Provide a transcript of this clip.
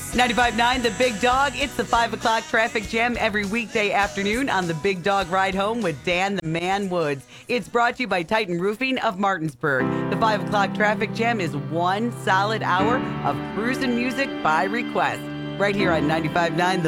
95.9 The Big Dog. It's the 5 o'clock traffic jam every weekday afternoon on the Big Dog Ride Home with Dan the Man Woods. It's brought to you by Titan Roofing of Martinsburg. The 5 o'clock traffic jam is one solid hour of cruising music by request. Right here on 95.9 The